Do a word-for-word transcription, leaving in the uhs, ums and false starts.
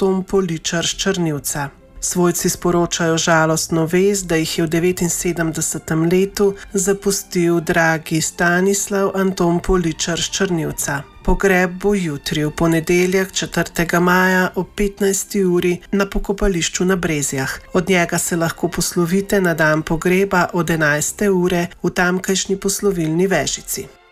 Anton Poličar s Črnivca. Svojci sporočajo žalostno vest, da jih je v devetinsedemdesetem letu zapustil dragi Stanislav Anton Poličar s Črnivca. Pogreb bo jutri, v ponedeljek četrtega maja ob petnajsti uri na pokopališču na Brezjah. Od njega se lahko poslovite na dan pogreba od enajste ure v tamkajšnji poslovilni Vežici.